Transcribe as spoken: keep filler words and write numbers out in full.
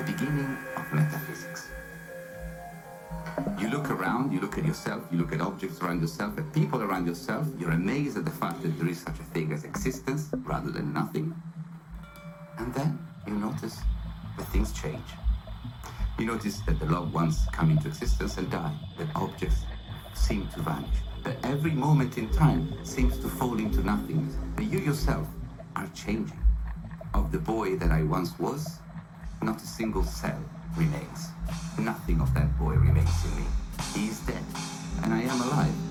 beginning of metaphysics. You look around, you look at yourself, you look at objects around yourself, at people around yourself, you're amazed at the fact that there is such a thing as existence rather than nothing. And then you notice that things change. You notice that the loved ones come into existence and die, that objects seem to vanish, that every moment in time seems to fall into nothingness, that you yourself are changing. Of the boy that I once was, not a single cell remains. Nothing of that boy remains in me. He is dead, and I am alive.